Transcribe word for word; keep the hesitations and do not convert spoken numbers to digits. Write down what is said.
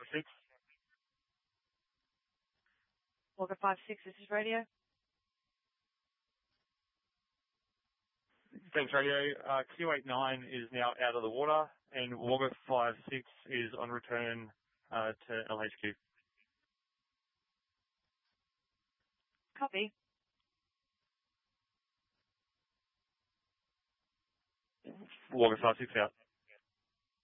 six. Wagga five six, this is radio. Thanks, radio. Uh, Q eight nine is now out of the water, and Wagga five six is on return uh, to L H Q. Copy. Wagga five six out.